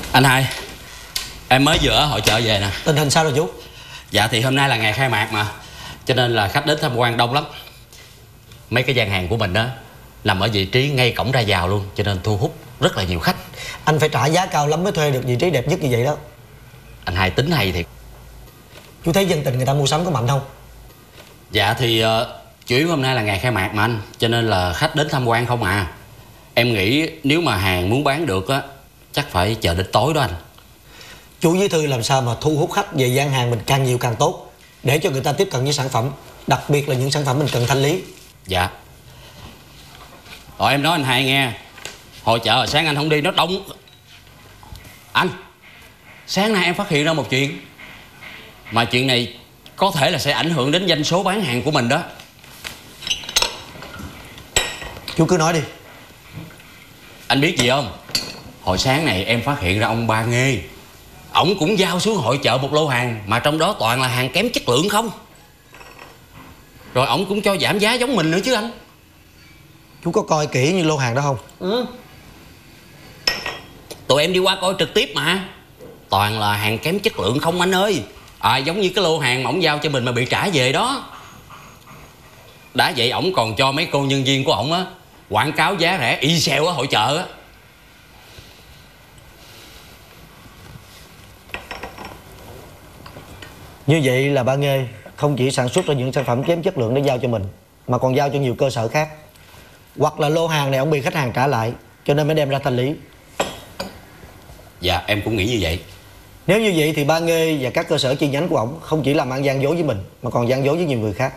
Anh hai, em mới vừa ở hội chợ về nè. Tình hình sao rồi chú? Dạ thì hôm nay là ngày khai mạc mà, cho nên là khách đến tham quan đông lắm. Mấy cái gian hàng của mình đó nằm ở vị trí ngay cổng ra vào luôn, cho nên thu hút rất là nhiều khách. Anh phải trả giá cao lắm mới thuê được vị trí đẹp nhất như vậy đó. Anh hai tính hay thiệt. Chú thấy dân tình người ta mua sắm có mạnh không? Dạ thì chủ yếu hôm nay là ngày khai mạc mà anh, cho nên là khách đến tham quan không à. Em nghĩ nếu mà hàng muốn bán được á, chắc phải chờ đến tối đó anh. Chú với Thư làm sao mà thu hút khách về gian hàng mình càng nhiều càng tốt, để cho người ta tiếp cận với sản phẩm, đặc biệt là những sản phẩm mình cần thanh lý. Dạ. Rồi em nói anh hai nghe, hội chợ sáng anh không đi nó đông. Anh, sáng nay em phát hiện ra một chuyện, mà chuyện này có thể là sẽ ảnh hưởng đến doanh số bán hàng của mình đó. Chú cứ nói đi. Anh biết gì không? Hồi sáng này em phát hiện ra ông Ba Nghê, ổng cũng giao xuống hội chợ một lô hàng, mà trong đó toàn là hàng kém chất lượng không. Rồi ổng cũng cho giảm giá giống mình nữa chứ anh. Chú có coi kỹ như lô hàng đó không? Ừ. Tụi em đi qua coi trực tiếp mà, toàn là hàng kém chất lượng không anh ơi. Giống như cái lô hàng mà ổng giao cho mình mà bị trả về đó. Đã vậy ổng còn cho mấy cô nhân viên của ổng á quảng cáo giá rẻ y xèo ở hội chợ á. Như vậy là Ba Nghê không chỉ sản xuất ra những sản phẩm kém chất lượng để giao cho mình, mà còn giao cho nhiều cơ sở khác. Hoặc là lô hàng này ông bị khách hàng trả lại, cho nên mới đem ra thanh lý. Dạ em cũng nghĩ như vậy. Nếu như vậy thì Ba Nghê và các cơ sở chi nhánh của ổng không chỉ làm ăn gian dối với mình, mà còn gian dối với nhiều người khác.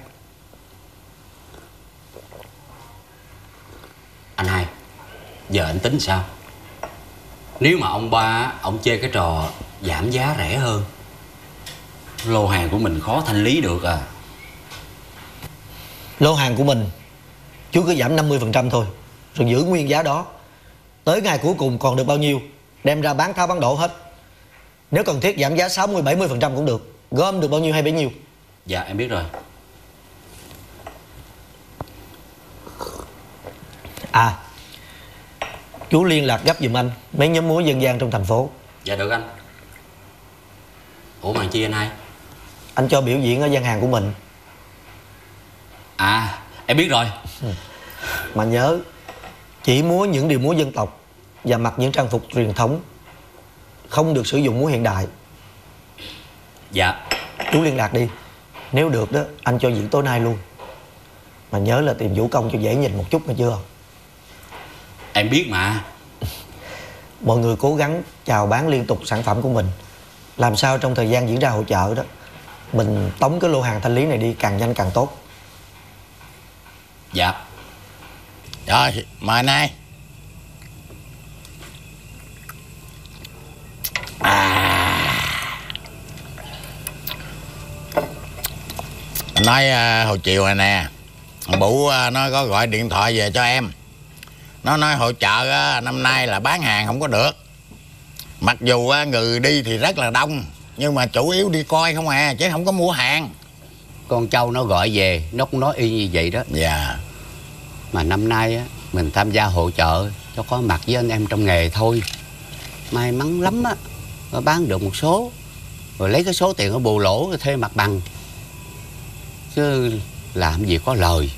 Anh hai, giờ anh tính sao? Nếu mà ông Ba ông chơi cái trò giảm giá rẻ hơn, lô hàng của mình khó thanh lý được à. Lô hàng của mình chú cứ giảm 50% thôi, rồi giữ nguyên giá đó. Tới ngày cuối cùng còn được bao nhiêu đem ra bán tháo bán đổ hết. Nếu cần thiết giảm giá 60-70% cũng được, gom được bao nhiêu hay bấy nhiêu. Dạ em biết rồi. Chú liên lạc gấp giùm anh mấy nhóm múa dân gian trong thành phố. Dạ được anh. Ủa mà chi anh hai? Anh cho biểu diễn ở gian hàng của mình. Em biết rồi. Mà nhớ, chỉ múa những điệu múa dân tộc và mặc những trang phục truyền thống, không được sử dụng múa hiện đại. Dạ. Chú liên lạc đi. Nếu được đó, anh cho diễn tối nay luôn. Mà nhớ là tìm vũ công cho dễ nhìn một chút nghe chưa? Em biết mà. Mọi người cố gắng chào bán liên tục sản phẩm của mình, làm sao trong thời gian diễn ra hội chợ đó, mình tống cái lô hàng thanh lý này đi càng nhanh càng tốt. Dạ. Rồi, mời anh hai. Anh nói hồi chiều này nè, thằng Bụ nó có gọi điện thoại về cho em. Nó nói hội chợ năm nay là bán hàng không có được. Mặc dù người đi thì rất là đông, nhưng mà chủ yếu đi coi không à, chứ không có mua hàng. Con Châu nó gọi về, nó cũng nói y như vậy đó. Dạ. Mà năm nay á, mình tham gia hội chợ cho có mặt với anh em trong nghề thôi. May mắn lắm á, nó bán được một số, rồi lấy cái số tiền ở bù lỗ rồi thuê mặt bằng. Chứ làm gì có lời.